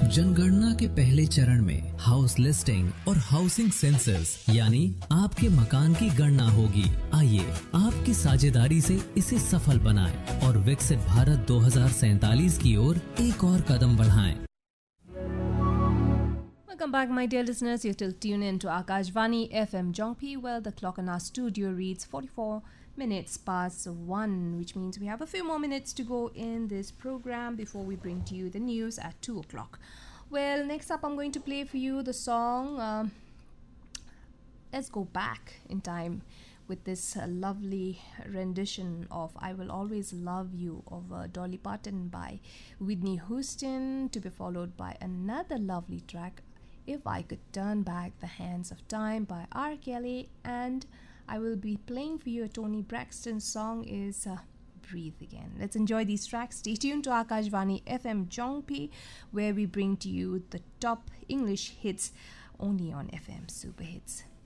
जनगणना के पहले चरण में हाउस लिस्टिंग और हाउसिंग सेंसस यानी आपके मकान की गणना होगी। आइए आपकी साझेदारी से इसे सफल बनाएं और विकसित भारत 2047 की ओर एक और कदम बढ़ाएं। Welcome back, my dear listeners. You're still tuned in to Akashvani FM Jongpi. Well, the clock in our studio reads 44 minutes past 1, which means we have a few more minutes to go in this program before we bring to you the news at 2 o'clock. Well, next up, I'm going to play for you the song Let's Go Back in Time with this lovely rendition of I Will Always Love You of Dolly Parton by Whitney Houston, to be followed by another lovely track, If I Could Turn Back the Hands of Time by R. Kelly, and I will be playing for you a Toni Braxton song is Breathe Again. Let's enjoy these tracks. Stay tuned to Akashvani FM Jongpi, where we bring to you the top English hits only on FM Super Hits.